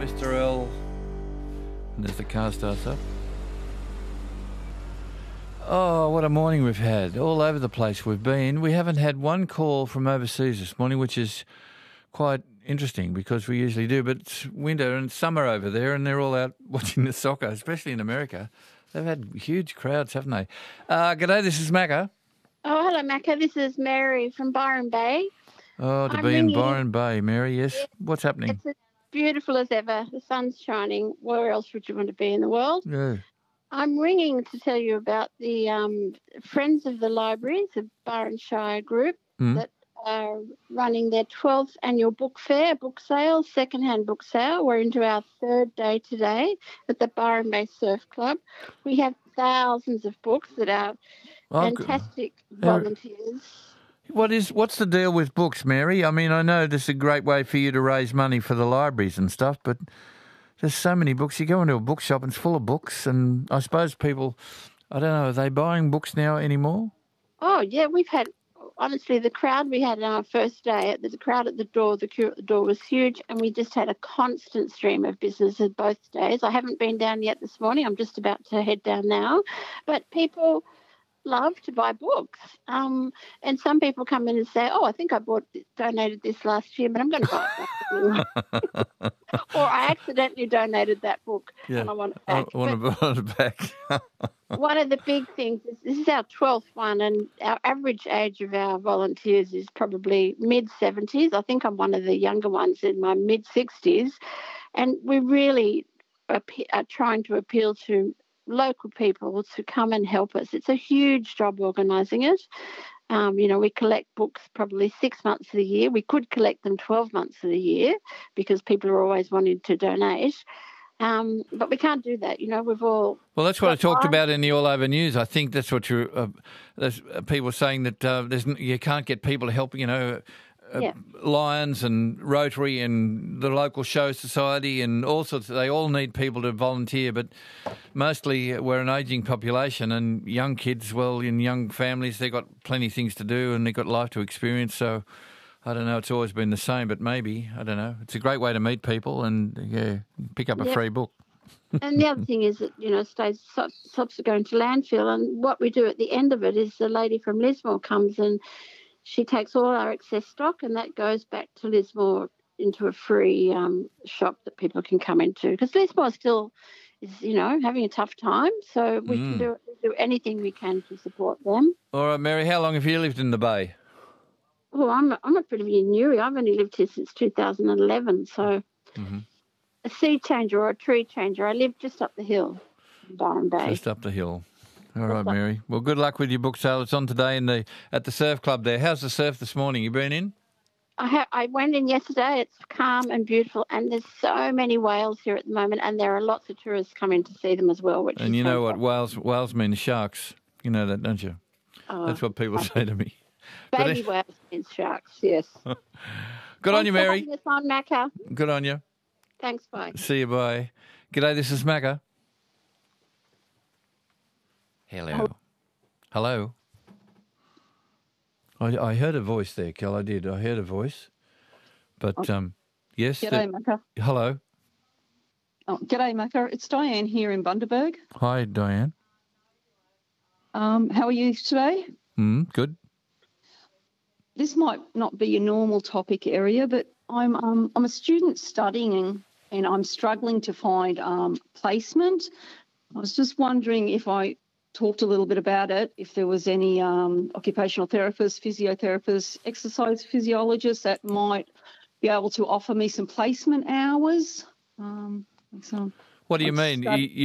Mr. L. And as the car starts up. Oh, what a morning we've had. All over the place we've been. We haven't had one call from overseas this morning, which is quite interesting because we usually do. But it's winter and summer over there and they're all out watching the soccer, especially in America. They've had huge crowds, haven't they? G'day, this is Macca. Oh, hello, Macca. This is Mary from Byron Bay. Oh, to I'm be in ringing. Byron Bay, Mary, yes. Yeah, What's happening? It's as beautiful as ever. The sun's shining. Where else would you want to be in the world? Yeah. I'm ringing to tell you about the Friends of the Libraries, a Byron Shire group that are running their 12th annual book fair, book sale, second-hand book sale. We're into our third day today at the Byron Bay Surf Club. We have thousands of books that are fantastic volunteers. What's the deal with books, Mary? I mean, I know this is a great way for you to raise money for the libraries and stuff, but there's so many books. You go into a bookshop and it's full of books, and I suppose people, I don't know, are they buying books now anymore? Oh, yeah, we've had, honestly, the crowd we had on our first day, the crowd at the door, the queue at the door was huge, and we just had a constant stream of business at both days. I haven't been down yet this morning. I'm just about to head down now. But people love to buy books. And some people come in and say, oh, I think I donated this last year, but I'm going to buy it back. Or I accidentally donated that book and I want it back. I want it back. One of the big things is this is our 12th one, and our average age of our volunteers is probably mid-70s. I think I'm one of the younger ones in my mid-60s. And we really are trying to appeal to local people to come and help us. It's a huge job organising it. We collect books probably 6 months of the year. We could collect them 12 months of the year because people are always wanting to donate. But we can't do that. We've all... Well, that's what I talked about in the All Over News. I think that's what there's people saying that you can't get people to help, Lions and Rotary and the local show society and all sorts. They all need people to volunteer, but mostly we're an ageing population and young kids, in young families, they've got plenty of things to do and they've got life to experience. So I don't know, it's always been the same, but maybe, I don't know. It's a great way to meet people and, pick up a free book. And the other thing is that, stops are going to landfill, and what we do at the end of it is the lady from Lismore comes and she takes all our excess stock and that goes back to Lismore into a free shop that people can come into. Because Lismore still is, having a tough time, so we can do anything we can to support them. All right, Mary, how long have you lived in the Bay? Well, I'm a pretty newbie. I've only lived here since 2011, so a sea changer or a tree changer. I live just up the hill in Byron Bay. Just up the hill. All right, Mary. Well, good luck with your book sale. It's on today at the surf club there. How's the surf this morning? You been in? I went in yesterday. It's calm and beautiful, and there's so many whales here at the moment, and there are lots of tourists coming to see them as well. And you know what whales mean? Sharks. You know that, don't you? Oh, that's what people say to me. Baby whales means sharks, yes. Good on you, Mary. Thanks for having us on, Macca. Good on you. Thanks, bye. See you, bye. G'day, this is Macca. Hello. I heard a voice there, Kel. I did. I heard a voice. But, yes. G'day, Macca. Hello. Oh, g'day, Macca. It's Diane here in Bundaberg. Hi, Diane. How are you today? Good. This might not be your normal topic area, but I'm a student studying and I'm struggling to find placement. I was just wondering if I talked a little bit about it, if there was any occupational therapists, physiotherapists, exercise physiologists that might be able to offer me some placement hours. What do you mean?